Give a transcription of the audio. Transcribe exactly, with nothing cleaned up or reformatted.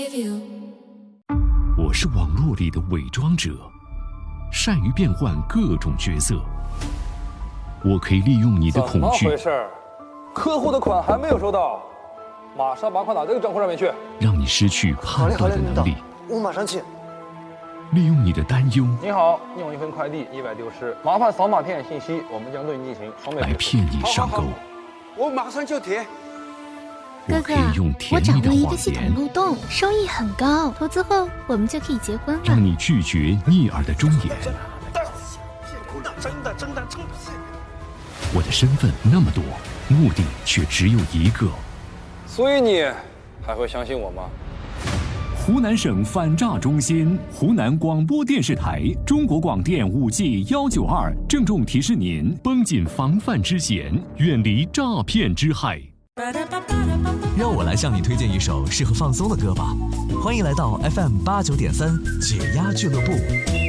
我是网络里的伪装者，善于变换各种角色。我可以利用你的恐惧。 怎么回事？客户的款还没有收到，马上把款打这个账户上面去， 让你失去判断的能力。 我马上去。 利用你的担忧。 你好，你有一份快递意外丢失，麻烦扫码填写信息，我们将对你进行双倍来骗你上钩。 我马上就填。 我可以用甜蜜的谎言。 我掌握一个系统漏洞，收益很高，投资后我们就可以结婚了。 让你拒绝逆耳的忠言。 真的真的真的。 我的身份那么多，目的却只有一个。 所以你还会相信我吗？ 湖南省反诈中心、湖南广播电视台、中国广电五 G 幺九二郑重提示您：绷紧防范之弦，远离诈骗之害。 让我来向你推荐一首适合放松的歌吧，欢迎来到 F M 八九点三解压俱乐部。